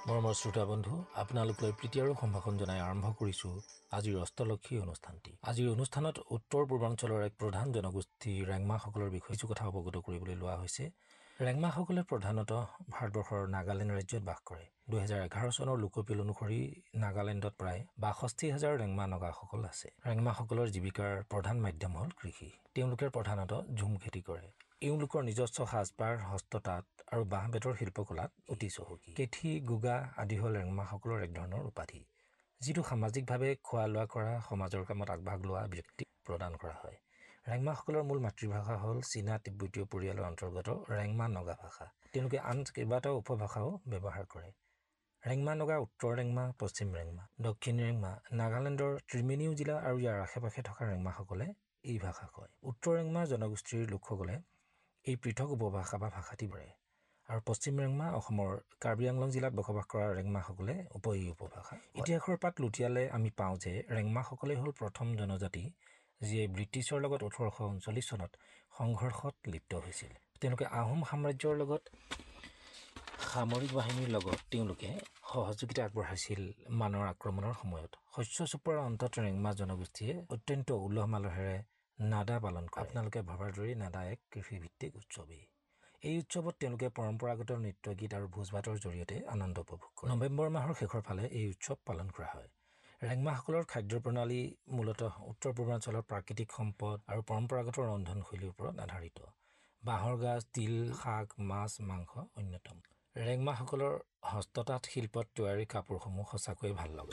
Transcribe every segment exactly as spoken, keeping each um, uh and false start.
মৰমৰ শ্ৰোতা বন্ধু আপোনালোকলৈ প্ৰীতি আৰু সম্ভাষণ জনাই আৰম্ভ কৰিছোঁ আজিৰ অষ্টলক্ষী অনুষ্ঠানটি। আজিৰ অনুষ্ঠানত উত্তৰ পূৰ্বাঞ্চলৰ এক প্ৰধান জনগোষ্ঠী ৰেংমাসকলৰ বিষয়ে কিছু কথা অৱগত কৰিবলৈ লোৱা হৈছে। ৰেংমাসকলে প্ৰধানতঃ ভাৰতবৰ্ষৰ নাগালেণ্ড ৰাজ্যত বাস কৰে। দুহেজাৰ এঘাৰ চনৰ লোকপিয়ল অনুসৰি নাগালেণ্ডত প্ৰায় বাষষ্ঠি হাজাৰ ৰেংমা নগাসকল আছে। ৰেংমাসকলৰ জীৱিকাৰ প্ৰধান মাধ্যম হ'ল কৃষি। তেওঁলোকে প্ৰধানতঃ ঝুম খেতি কৰে। এওঁলোকৰ নিজস্ব সাজপাৰ, হস্ততাঁত আৰু বাঁহ বেতৰ শিল্পকলাত অতি চহকী। কেঠি, গোগা আদি হ'ল ৰেংমাসকলৰ এক ধৰণৰ উপাধি, যিটো সামাজিকভাৱে খোৱা লোৱা কৰা, সমাজৰ কামত আগভাগ লোৱা ব্যক্তিক প্ৰদান কৰা হয়। ৰেংমাসকলৰ মূল মাতৃভাষা হ'ল চীনা তিব্বতীয় পৰিয়ালৰ অন্তৰ্গত ৰেংমা নগা ভাষা। তেওঁলোকে আন কেইবাটাও উপভাষাও ব্যৱহাৰ কৰে। ৰেংমা নগা উত্তৰ ৰেংমা, পশ্চিম ৰেংমা, দক্ষিণ ৰেংমা, নাগালেণ্ডৰ ত্ৰিমেনিউ জিলা আৰু ইয়াৰ আশে পাশে থকা ৰেংমাসকলে এই ভাষা কয়। উত্তৰ ৰেংমা জনগোষ্ঠীৰ লোকসকলে এই পৃথক উপভাষা বা ভাষাটি পৰে আৰু পশ্চিম ৰেংমা অসমৰ কাৰ্বি আংলং জিলাত বসবাস কৰা ৰেংমাসকলে উপ এই উপভাষা। ইতিহাসৰ পাত লুটিয়ালে আমি পাওঁ যে ৰেংমাসকলে হ'ল প্ৰথম জনজাতি যিয়ে ব্ৰিটিছৰ লগত ওঠৰশ ঊনচল্লিছ চনত সংঘৰ্ষত লিপ্ত হৈছিল। তেওঁলোকে আহোম সাম্ৰাজ্যৰ লগত সামৰিক বাহিনীৰ লগত তেওঁলোকে সহযোগিতা আগবঢ়াইছিল মানৰ আক্ৰমণৰ সময়ত। শস্য চপোৱাৰ অন্তত ৰেংমা জনগোষ্ঠীয়ে অত্যন্ত উলহ মালহেৰে নাদা পালন কৰে। আপোনালোকে ভবাৰ দৰেই নাদা এক কৃষিভিত্তিক উৎসৱেই। এই উৎসৱত তেওঁলোকে পৰম্পৰাগত নৃত্য গীত আৰু ভোজ ভাতৰ জৰিয়তে আনন্দ উপভোগ কৰে। নৱেম্বৰ মাহৰ শেষৰ ফালে এই উৎসৱ পালন কৰা হয়। ৰেংমাসকলৰ খাদ্য প্ৰণালী মূলতঃ উত্তৰ পূৰ্বাঞ্চলৰ প্ৰাকৃতিক সম্পদ আৰু পৰম্পৰাগত ৰন্ধনশৈলীৰ ওপৰত আধাৰিত। বাঁহৰ গাজ, তিল, শাক, মাছ, মাংস অন্যতম। ৰেংমাসকলৰ হস্ততাঁত শিল্পত তৈয়াৰী কাপোৰসমূহ সঁচাকৈয়ে ভাল লগা।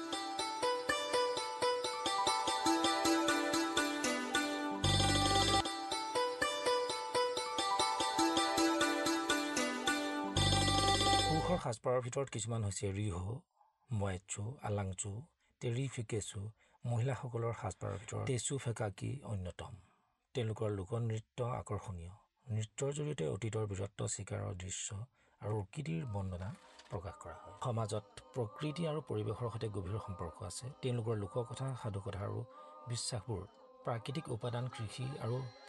পুৰুষৰ সাজপাৰৰ ভিতৰত কিছুমান হৈছে ৰিহো, ময়েটচু, আলাংচু, টেৰিফিকেচু। মহিলাসকলৰ সাজপাৰৰ ভিতৰত টেচু ফেকাকি অন্যতম। তেওঁলোকৰ লোকনৃত্য আকৰ্ষণীয়। নৃত্যৰ জৰিয়তে অতীতৰ বীৰত্ব, চিকাৰৰ দৃশ্য আৰু প্ৰকৃতিৰ বন্দনা প্ৰকাশ কৰা হয়। সমাজত প্ৰকৃতি আৰু পৰিৱেশৰ সৈতে গভীৰ সম্পৰ্ক আছে। তেওঁলোকৰ লোককথা, সাধুকথা আৰু বিশ্বাসবোৰ প্ৰাকৃতিক উপাদান, কৃষি আৰু